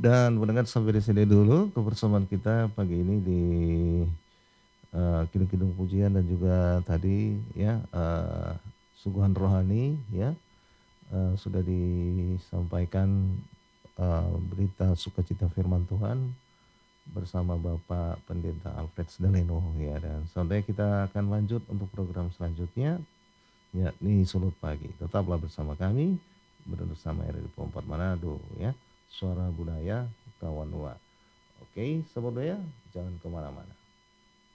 dan mendengar sampai di sini dulu kebersamaan kita pagi ini di kidung-kidung pujian dan juga tadi ya, suguhan rohani ya, sudah disampaikan, berita sukacita firman Tuhan bersama Bapak Pendeta Alfred Sdeleno ya, dan selanjutnya kita akan lanjut untuk program selanjutnya yakni Sulut Pagi. Tetaplah bersama kami bersama RRI Pompat Manado ya, Suara Budaya Kawanua. Oke, Sobat Budaya, jangan kemana-mana.